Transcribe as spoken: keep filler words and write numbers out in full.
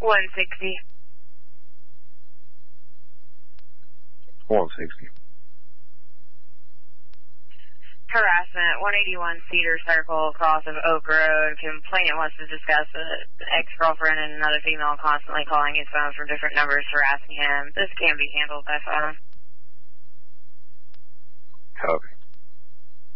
one sixty. one sixty. Harassment, one eighty-one Cedar Circle, across of Oak Road. Complainant wants to discuss an ex-girlfriend and another female constantly calling his phone from different numbers, harassing him. This can be handled by phone. Copy.